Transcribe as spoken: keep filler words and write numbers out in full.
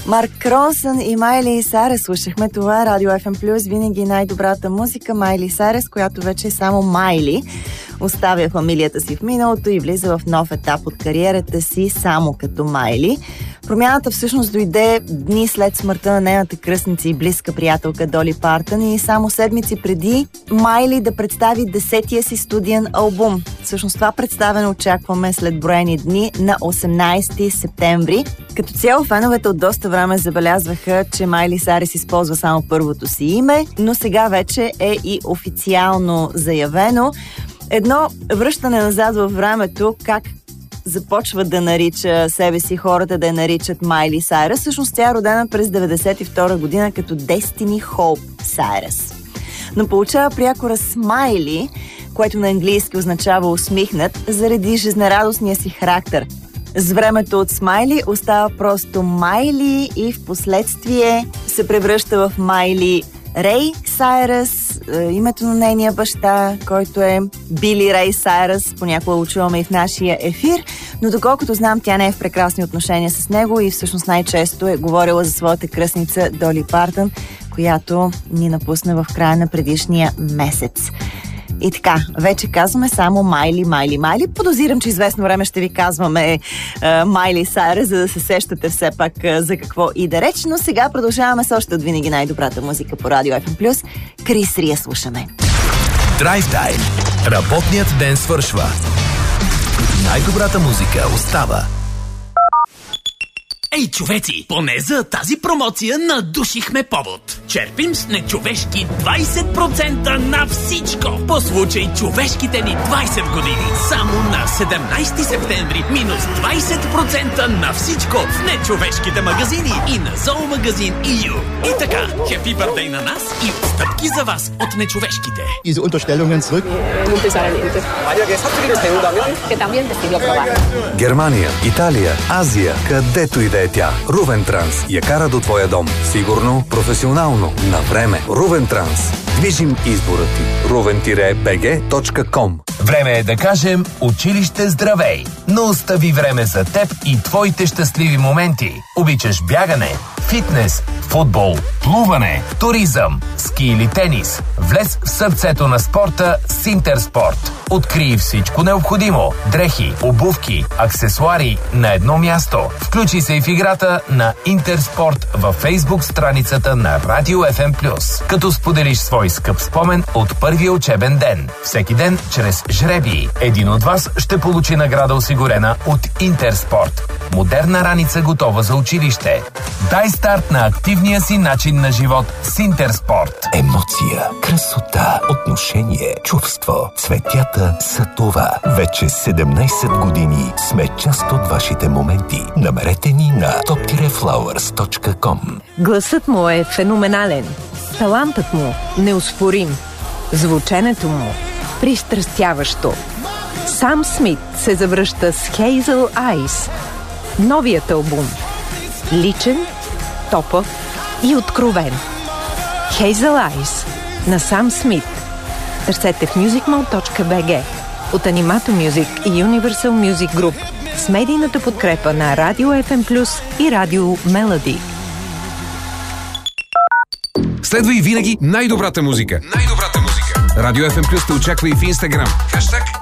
Марк Ронсън и Майли Сайръс слушахме. Това е Радио Еф Ем Плюс, винаги най-добрата музика. Майли Сайръс, която вече е само Майли, оставя фамилията си в миналото и влиза в нов етап от кариерата си само като Майли. Промяната всъщност дойде дни след смъртта на нейната кръстница и близка приятелка Доли Партън и само седмици преди Майли да представи десетия си студиен албум. Всъщност това представяне очакваме след броени дни на осемнайсети септември. Като цяло феновете от доста време забелязваха, че Майли Сайръс използва само първото си име, но сега вече е и официално заявено. Едно връщане назад във времето, как започва да нарича себе си хората да я наричат Майли Сайръс. Всъщност тя е родена през деветдесет и втора година като Destiny Hope Сайръс. Но получава прякора Смайли, което на английски означава усмихнат, заради жизнерадостния си характер. С времето от Смайли остава просто Майли и в последствие се превръща в Майли Рей Сайръс, името на нейния баща, който е Били Рей Сайръс, понякога го чуваме и в нашия ефир, но доколкото знам, тя не е в прекрасни отношения с него и всъщност най-често е говорила за своята кръстница Доли Партън, която ни напусна в края на предишния месец. И така, вече казваме само Майли, Майли, Майли. Подозирам, че известно време ще ви казваме е, Майли Сайръс, за да се сещате все пак е, за какво и да реч. Но сега продължаваме с още от винаги най-добрата музика по Радио Еф Ем Плюс. Крис Рия слушаме. Драйв тайм. Работният ден свършва. Най-добрата музика остава. Ей, човеци, поне за тази промоция надушихме повод. Черпим с нечовешки двайсет процента на всичко. По случай човешките ни двайсет години. Само на седемнайсети септември минус двайсет процента на всичко в нечовешките магазини и на зоомагазин и ю. И така, хепи бърдей на нас и отстъпки за вас от нечовешките. Diese Unterstellungen zurück. Германия, Италия, Азия, където и да е тя. Рувен Транс я кара до твоя дом. Сигурно, професионално, на време. Рувен Транс. Движим избора ти. рувен би джи точка ком. Време е да кажем училище здравей. Но остави време за теб и твоите щастливи моменти. Обичаш бягане, фитнес, футбол, плуване, туризъм, ски или тенис. Влез в сърцето на спорта с Интерспорт. Открий всичко необходимо. Дрехи, обувки, аксесуари на едно място. Включи се и в играта на Интерспорт във Фейсбук страницата на Радио Еф Ем Плюс, като споделиш свой скъп спомен от първия учебен ден. Всеки ден чрез жребии. Един от вас ще получи награда, осигурена от Интерспорт. Модерна раница, готова за училище. Дай старт на активния си начин на живот с Интерспорт. Емоция, красота, отношение, чувство. Цветята са това. Вече седемнайсет години сме част от вашите моменти. Намерете ни на топ флауърс точка ком. Гласът му е феноменален. Талантът му неоспорим. Звученето му пристрастяващо. Сам Смит се завръща с Hazel Eyes. Новият албум. Личен, топъв и откровен. Hazel Eyes на Сам Смит. Търсете в мюзикмол точка би джи от Animato Music и Universal Music Group с медийната подкрепа на Радио Еф Ем Плюс и Радио Мелоди. Следва и винаги най-добрата музика. Най-добрата музика. Радио Еф Ем Плюс те очаква и в Инстаграм. Хаштаг